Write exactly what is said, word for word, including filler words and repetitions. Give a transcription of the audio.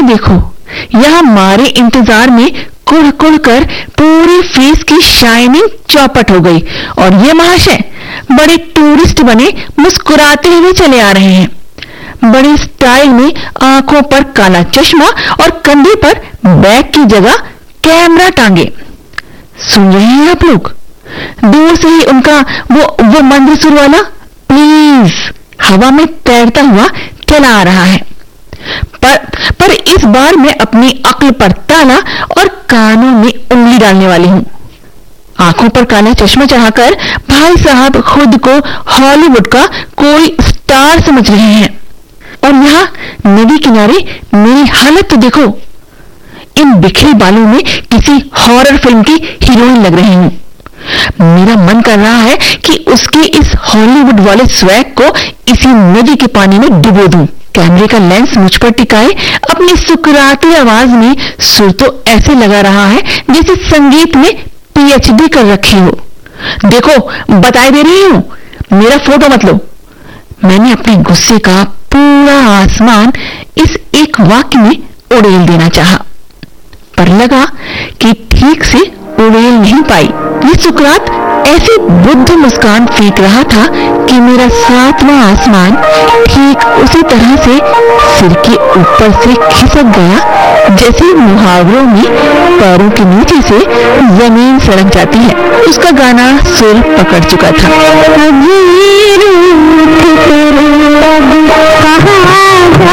देखो, यह हमारे इंतजार में कुड़ कुड़ कर पूरी फेस की शाइनिंग चौपट हो गई और ये महाशय बड़े टूरिस्ट बने मुस्कुराते हुए चले आ रहे हैं। बड़े स्टाइल में आंखों पर काला चश्मा और कंधे पर बैग की जगह कैमरा टांगे। सुन रहे हैं आप लोग? दूर से ही उनका वो वो मंद्र सुर वाला प्लीज हवा में तैरता हुआ चला आ रहा है। पर पर इस बार मैं अपनी अक्ल पर ताला और कानों में उंगली डालने वाली हूं। आंखों पर काला चश्मा चढ़ाकर भाई साहब खुद को हॉलीवुड का कोई स्टार समझ रहे हैं और यहाँ नदी किनारे मेरी हालत तो देखो, इन बिखरे बालों में किसी हॉरर फिल्म की हीरोइन लग रही हूं। मेरा मन कर रहा है कि उसके इस हॉलीवुड वाले स्वैग को इसी नदी के पानी में डुबो दूं। कैमरे का लेंस मुझ पर टिकाए अपनी सुकराती आवाज में सुर तो ऐसे लगा रहा है जैसे संगीत में पीएचडी कर रखी हो। देखो, बताई दे रही हूं, मेरा फोटो मत लो। मैंने अपने गुस्से का पूरा आसमान इस एक वाक्य में उड़ेल देना चाहा, पर लगा कि ठीक से उड़ेल नहीं पाई। ये सुकरात ऐसी बुद्ध मुस्कान फेंक रहा था कि मेरा सातवां आसमान ठीक उसी तरह से सिर के ऊपर से खिसक गया जैसे मुहावरों में पैरों के नीचे से जमीन सड़क जाती है। उसका गाना सुर पकड़ चुका था।